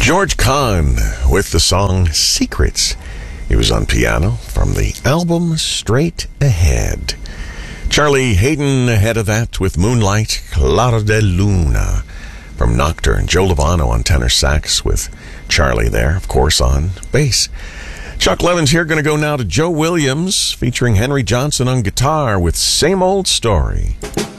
George Kahn with the song Secrets. He was on piano from the album Straight Ahead. Charlie Hayden ahead of that with Moonlight, Clara de Luna from Nocturne. Joe Lovano on tenor sax with Charlie there, of course, on bass. Chuck Levin's here, going to go now to Joe Williams featuring Henry Johnson on guitar with Same Old Story.